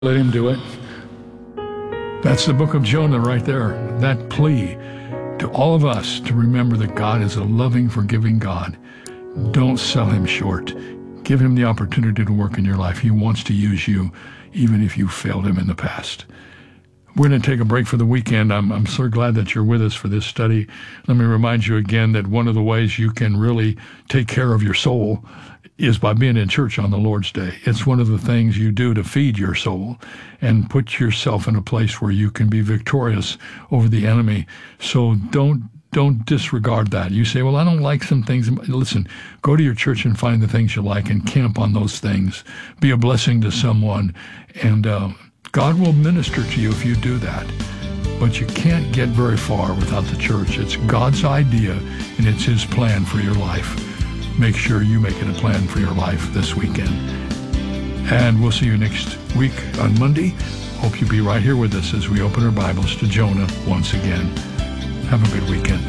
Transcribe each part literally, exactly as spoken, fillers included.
Let him do it. That's the book of Jonah right there. That plea to all of us to remember that God is a loving, forgiving God. Don't sell him short. Give him the opportunity to work in your life. He wants to use you, even if you failed him in the past. We're going to take a break for the weekend. I'm, I'm so glad that you're with us for this study. Let me remind you again that one of the ways you can really take care of your soul is by being in church on the Lord's Day. It's one of the things you do to feed your soul and put yourself in a place where you can be victorious over the enemy. So don't don't disregard that. You say, well, I don't like some things. Listen, go to your church and find the things you like and camp on those things. Be a blessing to someone, and uh, God will minister to you if you do that. But you can't get very far without the church. It's God's idea, and it's his plan for your life. Make sure you make it a plan for your life this weekend. And we'll see you next week on Monday. Hope you'll be right here with us as we open our Bibles to Jonah once again. Have a good weekend.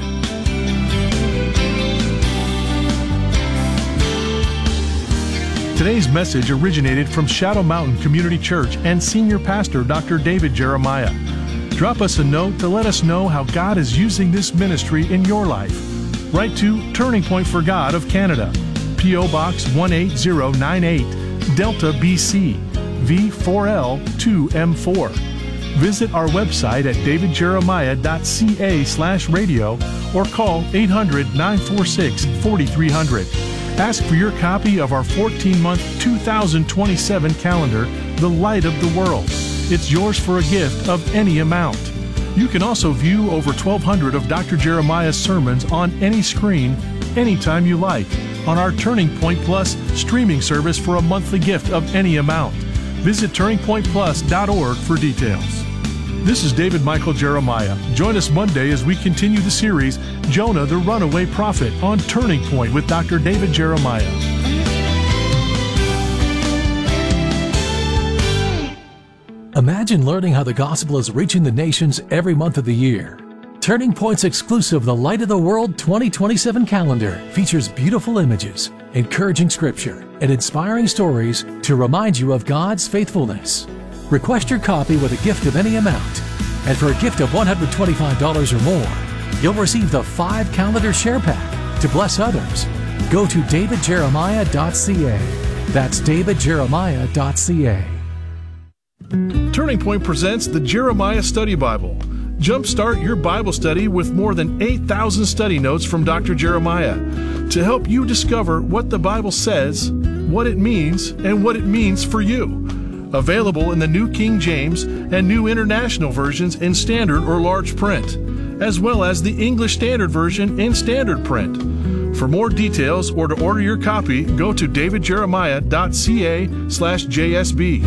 Today's message originated from Shadow Mountain Community Church and Senior Pastor Doctor David Jeremiah. Drop us a note to let us know how God is using this ministry in your life. Write to Turning Point for God of Canada, P O Box one eight zero nine eight, Delta, B C, V four L two M four. Visit our website at davidjeremiah.ca slash radio or call eight hundred nine four six four three zero zero. Ask for your copy of our fourteen-month two thousand twenty-seven calendar, The Light of the World. It's yours for a gift of any amount. You can also view over twelve hundred of Doctor Jeremiah's sermons on any screen, anytime you like, on our Turning Point Plus streaming service for a monthly gift of any amount. Visit turning point plus dot org for details. This is David Michael Jeremiah. Join us Monday as we continue the series, Jonah the Runaway Prophet, on Turning Point with Doctor David Jeremiah. Imagine learning how the gospel is reaching the nations every month of the year. Turning Point's exclusive The Light of the World twenty twenty-seven calendar features beautiful images, encouraging scripture, and inspiring stories to remind you of God's faithfulness. Request your copy with a gift of any amount, and for a gift of one hundred twenty-five dollars or more, you'll receive the five calendar share pack to bless others. Go to david jeremiah dot c a. That's david jeremiah dot c a. Turning Point presents the Jeremiah Study Bible. Jumpstart your Bible study with more than eight thousand study notes from Doctor Jeremiah to help you discover what the Bible says, what it means, and what it means for you. Available in the New King James and New International versions in standard or large print, as well as the English Standard Version in standard print. For more details or to order your copy, go to david jeremiah dot c a slash j s b.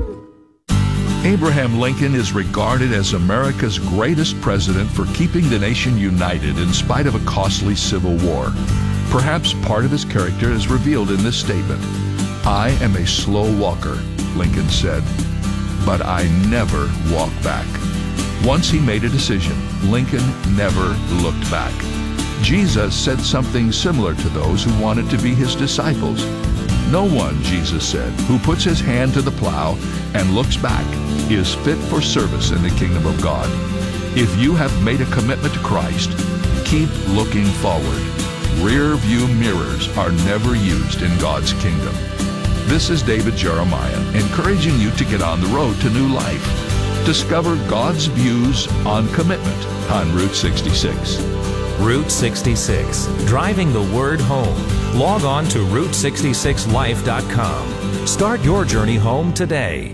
Abraham Lincoln is regarded as America's greatest president for keeping the nation united in spite of a costly civil war. Perhaps part of his character is revealed in this statement. I am a slow walker, Lincoln said, but I never walk back. Once he made a decision, Lincoln never looked back. Jesus said something similar to those who wanted to be his disciples. No one, Jesus said, who puts his hand to the plow and looks back is fit for service in the kingdom of God. If you have made a commitment to Christ, keep looking forward. Rear view mirrors are never used in God's kingdom. This is David Jeremiah, encouraging you to get on the road to new life. Discover God's views on commitment on Route sixty-six. Route sixty-six, driving the word home. Log on to route sixty-six life dot com. Start your journey home today.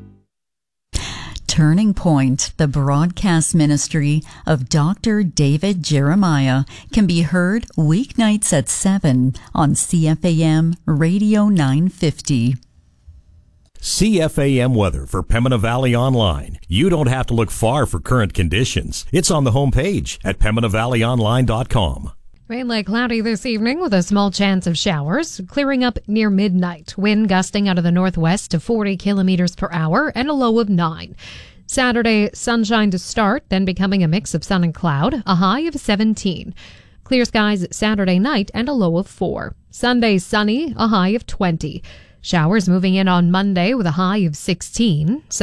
Turning Point, the broadcast ministry of Doctor David Jeremiah, can be heard weeknights at seven on C F A M Radio nine fifty. C F A M weather for Pembina Valley Online. You don't have to look far for current conditions. It's on the homepage at pembina valley online dot com. Mainly cloudy this evening with a small chance of showers, clearing up near midnight. Wind gusting out of the northwest to forty kilometers per hour and a low of nine. Saturday, sunshine to start, then becoming a mix of sun and cloud, a high of seventeen. Clear skies Saturday night and a low of four. Sunday, sunny, a high of twenty. Showers moving in on Monday with a high of sixteen.